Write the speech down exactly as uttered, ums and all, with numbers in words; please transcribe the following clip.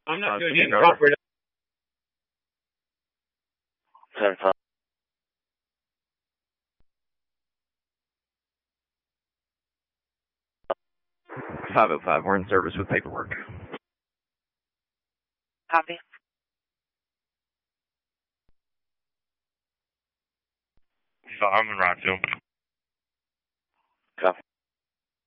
I'm not Uh, doing speaking any over. software. ten five. five oh five, we're in service with paperwork. Copy. I'm in Rockville. Copy.